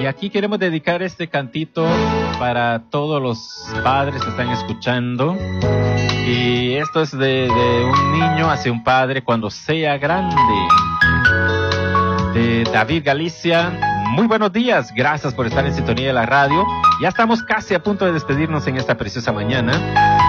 Y aquí queremos dedicar este cantito para todos los padres que están escuchando. Y esto es de un niño hacia un padre cuando sea grande. De David Galicia. Muy buenos días, gracias por estar en sintonía de la radio. Ya estamos casi a punto de despedirnos en esta preciosa mañana.